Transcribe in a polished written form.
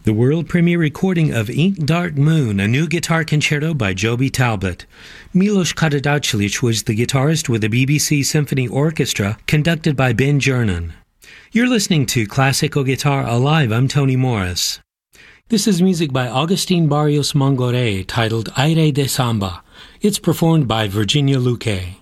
The world premiere recording of Ink Dark Moon, a new guitar concerto by Joby Talbot. Milos Karadarczyk was the guitarist with the BBC Symphony Orchestra, conducted by Ben Jernan. You're listening to Classical Guitar Alive. I'm Tony Morris. This is music by Agustin Barrios Mongoré titled Aire de Samba. It's performed by Virginia Luque.